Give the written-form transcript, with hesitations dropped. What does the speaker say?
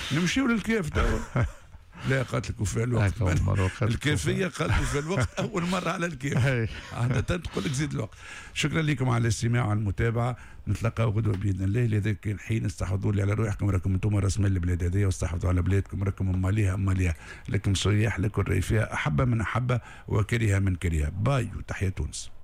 نمشيو للكيف توا. لا قالت لك وفي الوقت الكيفية قالت في الوقت أول مرة على الكيف. عادة تقول لك زيد الوقت. شكرا لكم على الاستماع وعلى المتابعة. نتلاقاو غدوة بإذن الله. لذلك الحين استحفظوا لي على روحكم، راكم انتم رسم البلاد هذه، واستحفظوا على بلادكم، راكم أماليها لكم سياح، لكم ريفها، أحب من أحب وكره من كره. باي وتحية تونس.